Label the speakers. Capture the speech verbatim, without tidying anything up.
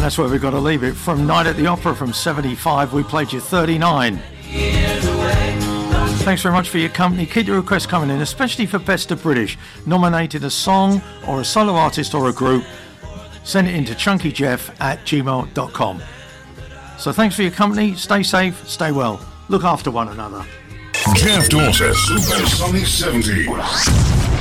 Speaker 1: And that's where we've got to leave it. From Night at the Opera from seventy-five, we played you thirty-nine. Thanks very much for your company. Keep the requests coming in, especially for Best of British. Nominated a song or a solo artist or a group, send it in to chunkyjeff at gmail dot com. So thanks for your company. Stay safe, stay well. Look after one another.
Speaker 2: Jeff Dawson, Super Sonic seventies.